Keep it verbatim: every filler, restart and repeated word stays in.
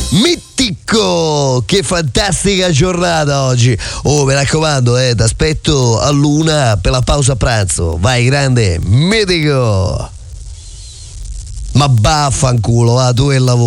Mitico, che fantastica giornata oggi. Oh, mi raccomando, eh, t'aspetto a luna per la pausa pranzo. Vai, grande, Mitico. Ma vaffanculo, va, tu e il lavoro.